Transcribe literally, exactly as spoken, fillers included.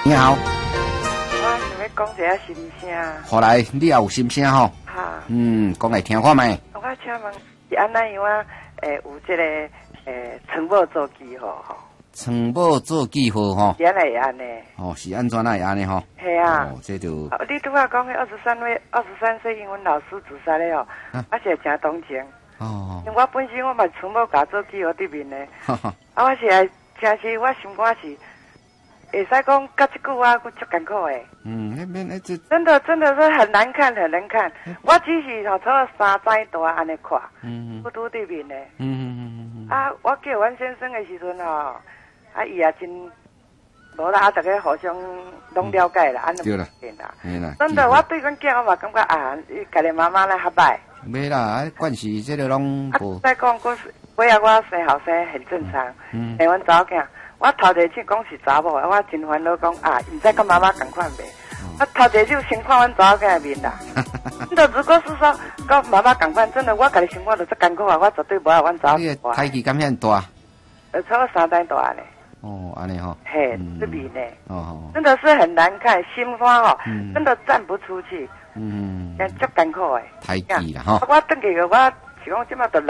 你好。 我想要讲一下心声。 好来，你也有心声吼？ 哈。 嗯，讲来听看卖。 我请问是安怎样啊？诶，有这个诶，床某做记号吼？ 床某做记号吼？ 原来会安尼。 哦，是安怎会安尼吼？ 系啊。 哦，这就。 哦、你拄仔讲迄二十三岁，二十三岁英文老师自杀了哦，啊、我是真同情。 哦。 因为我本身我嘛床某甲做记号对面的，啊，我是来真是我心肝是。会使讲甲这句话，我足艰苦诶。 嗯，那边那这真的真的是很难看，很难看。嗯、我只是吼，做三载大安尼看，嗯，不拄对面诶。嗯嗯嗯嗯。啊，我叫阮先生诶时阵吼，啊伊也真无啦，啊大家互相拢了解啦，安尼对啦， 啦，啦。真的，我对阮囝我嘛感觉啊，伊家己妈妈咧较歹。 没啦，啊，关系这个拢无。 再讲，我尾啊，我生后生很正常，嗯，诶，阮查某囝。我头一次讲是查某，我真烦恼讲啊，唔知跟妈妈同款袂？我头一就先看阮查某囝面啦。那如果是说跟妈妈同款，真的我家己生活就足艰苦啊，我绝对无爱阮查某。 你个胎记敢遐大？ 呃，超过三代大咧。 哦，安尼吼。 嘿，这面呢？ 哦。 真的是很难看，心花吼，真的站不出去。嗯。足艰苦诶。 胎记啦吼。 我登记个，我是讲即马就。